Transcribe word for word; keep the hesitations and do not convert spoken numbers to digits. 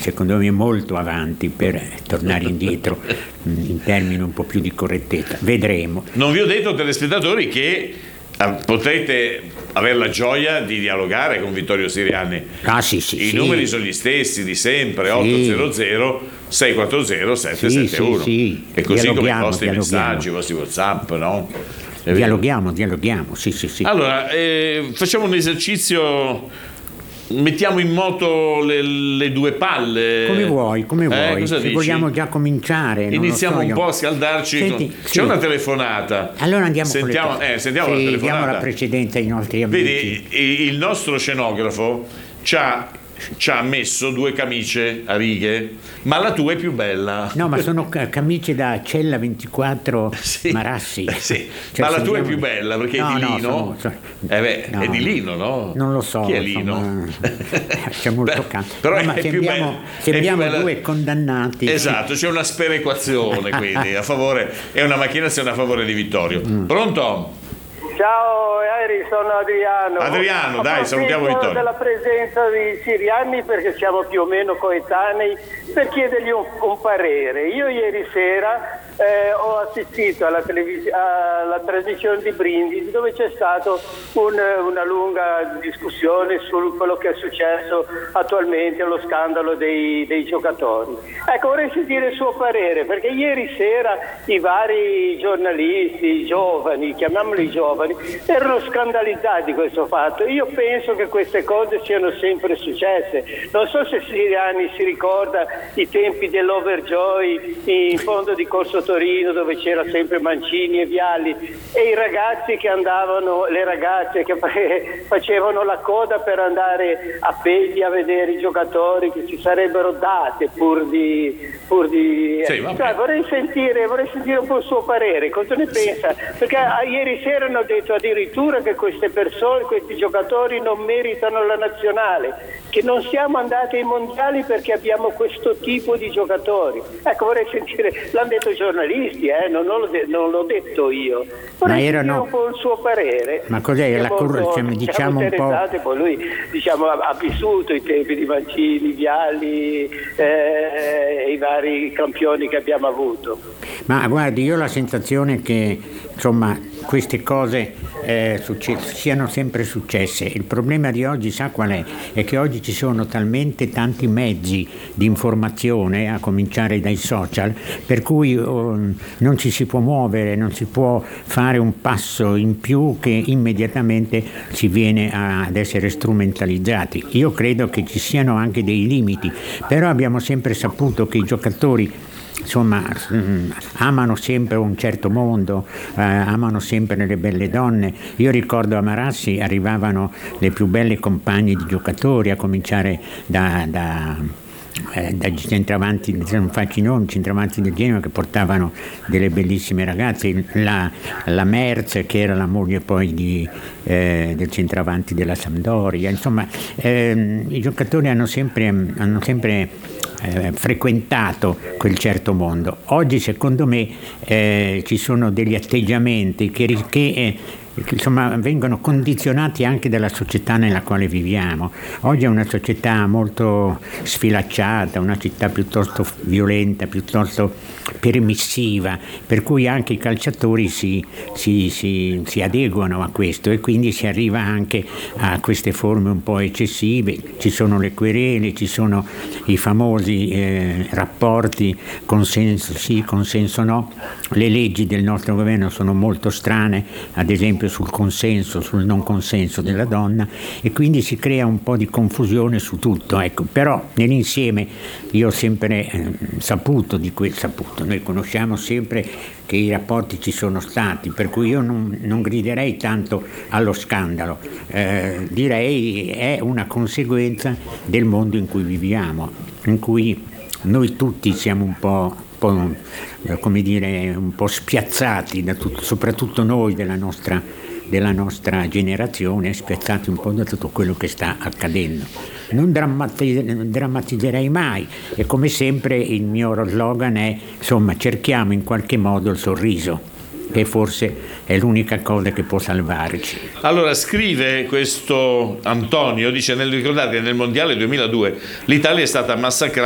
secondo me molto avanti per tornare indietro in termini un po' più di correttezza. Vedremo. Non vi ho detto, telespettatori, che potrete avere la gioia di dialogare con Vittorio Siriani. Ah, sì, sì, I sì. numeri sono gli stessi di sempre, sì. otto zero zero sei quattro zero sette sette uno, sì, sì, sì. e così come i Dialoghiamo, vostri dialoghiamo. messaggi, i vostri WhatsApp, no? Dialoghiamo, dialoghiamo, sì, sì, sì. Allora, eh, facciamo un esercizio. Mettiamo in moto le, le due palle. Come vuoi, come vuoi. Eh, cosa Se dici? vogliamo già cominciare. Non Iniziamo lo so, un io. po' a scaldarci. Senti, con... sì. C'è una telefonata. Allora andiamo sentiamo, con le te- eh, sentiamo sì, la telefonata. diamo la precedenza ai nostri amici. Vedi, il nostro scenografo ci ha, ci ha messo due camicie a righe, ma la tua è più bella. No, ma sono camicie da Cella ventiquattro sì, Marassi. Sì. Cioè, ma la tua è andiamo... più bella perché no, è di no, lino. sono, sono... Eh beh, no, è di lino, no? Non lo so. Chi è lino? C'è molto canto. Però no, ma è più sembriamo, bella, sembriamo è più bella... due condannati. Esatto, c'è una sperequazione quindi a favore, è una macchinazione a favore di Vittorio. Mm. Pronto? Ciao Eri, sono Adriano. Adriano, dai, salutiamo Vittorio. Della presenza di Siriani, perché siamo più o meno coetanei, per chiedergli un, un parere. Io ieri sera eh, ho assistito alla, televis- alla trasmissione di Brindisi, dove c'è stata un, una lunga discussione su quello che è successo attualmente, lo scandalo dei, dei giocatori. Ecco, vorrei sentire il suo parere, perché ieri sera i vari giornalisti, i giovani, chiamiamoli giovani, erano scandalizzati di questo fatto. Io penso che queste cose siano sempre successe. Non so se Siriani si ricorda i tempi dell'Overjoy in fondo di Corso Torino, dove c'era sempre Mancini e Vialli, e i ragazzi che andavano, le ragazze che facevano la coda per andare a Pegli a vedere i giocatori che si sarebbero date pur di, pur di... Sì, cioè, vorrei sentire vorrei sentire un po' il suo parere, cosa ne pensa, perché a, ieri sera hanno detto addirittura che queste persone, questi giocatori non meritano la nazionale, che non siamo andati ai mondiali perché abbiamo questo tipo di giocatori. Ecco, vorrei sentire, l'hanno detto i giornalisti, eh, non, non, l'ho de- non l'ho detto io. Vorrei ma erano... un po' il suo parere. Ma cos'è la corruzione? Diciamo un po'. Poi lui, diciamo, ha, ha vissuto i tempi di Mancini, Vialli, eh, i vari campioni che abbiamo avuto. Ma guardi, io ho la sensazione che insomma queste cose eh, succe- siano sempre successe. Il problema di oggi, sa qual è? È che oggi ci sono talmente tanti mezzi di informazione, a cominciare dai social, per cui oh, non ci si può muovere, non si può fare un passo in più che immediatamente si viene a, ad essere strumentalizzati. Io credo che ci siano anche dei limiti, però abbiamo sempre saputo che i giocatori insomma amano sempre un certo mondo, eh, amano sempre le belle donne. Io ricordo a Marassi arrivavano le più belle compagne di giocatori, a cominciare da, da eh, dai centravanti, non faccio i nomi, centravanti del Genoa, che portavano delle bellissime ragazze, la, la Merz, che era la moglie poi di, eh, del centravanti della Sampdoria. Insomma, eh, i giocatori hanno sempre, hanno sempre Eh, frequentato quel certo mondo. Oggi secondo me eh, ci sono degli atteggiamenti che, che eh, insomma vengono condizionati anche dalla società nella quale viviamo. Oggi è una società molto sfilacciata, una città piuttosto violenta, piuttosto permissiva, per cui anche i calciatori si, si, si, si adeguano a questo, e quindi si arriva anche a queste forme un po' eccessive. Ci sono le querele, ci sono i famosi eh, rapporti consenso sì, consenso no. Le leggi del nostro governo sono molto strane, ad esempio sul consenso, sul non consenso della donna, e quindi si crea un po' di confusione su tutto. Ecco, però nell'insieme io ho sempre eh, saputo di quel saputo. Noi conosciamo sempre che i rapporti ci sono stati, per cui io non, non griderei tanto allo scandalo, eh, direi è una conseguenza del mondo in cui viviamo, in cui noi tutti siamo un po', un po' come dire, un po' spiazzati, da tutto, soprattutto noi della nostra, della nostra generazione, spiazzati un po' da tutto quello che sta accadendo. Non drammatizzerei mai, e come sempre il mio slogan è, insomma, cerchiamo in qualche modo il sorriso, che forse è l'unica cosa che può salvarci. Allora scrive questo Antonio, dice: nel ricordate che nel mondiale duemiladue l'Italia è stata massacrata